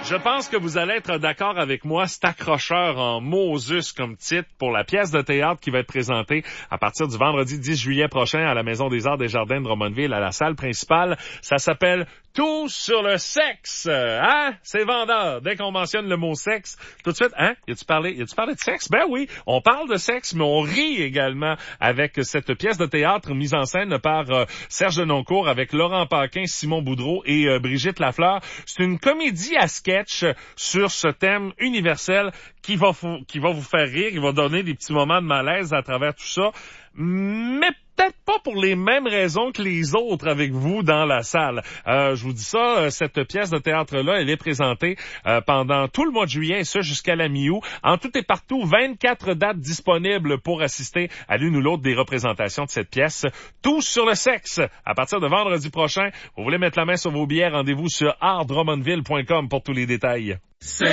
Je pense que vous allez être d'accord avec moi, c'est accrocheur en Moses comme titre pour la pièce de théâtre qui va être présentée à partir du vendredi 10 juillet prochain à la Maison des Arts des Jardins de Drummondville à la salle principale. Ça s'appelle Tout sur le sexe. Hein? C'est vendeur. Dès qu'on mentionne le mot sexe, tout de suite, hein? Y a-tu parlé de sexe? Ben oui, on parle de sexe, mais on rit également avec cette pièce de théâtre mise en scène par Serge Denoncourt avec Laurent Paquin, Simon Boudreau et Brigitte Lafleur. C'est une comédie à sketch sur ce thème universel qui va vous faire rire, qui va donner des petits moments de malaise à travers tout ça, mais peut-être pas pour les mêmes raisons que les autres avec vous dans la salle. Je vous dis ça, cette pièce de théâtre-là, elle est présentée pendant tout le mois de juillet, et ça jusqu'à la mi-août. En tout et partout, 24 dates disponibles pour assister à l'une ou l'autre des représentations de cette pièce. Tout sur le sexe, à partir de vendredi prochain. Vous voulez mettre la main sur vos billets, rendez-vous sur artdrummondville.com pour tous les détails. C'est